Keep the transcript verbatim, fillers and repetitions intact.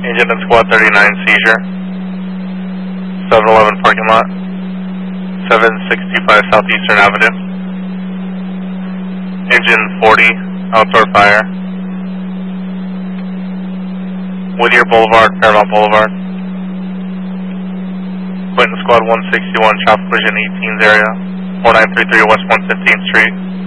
Agent at Squad thirty-nine, seizure. seven eleven parking lot. seven sixty-five Southeastern Avenue. Engine forty, outdoor fire. Whittier Boulevard, Paramount Boulevard. Clinton Squad one sixty-one, traffic collision eighteen's area. four nine three three West one fifteenth Street.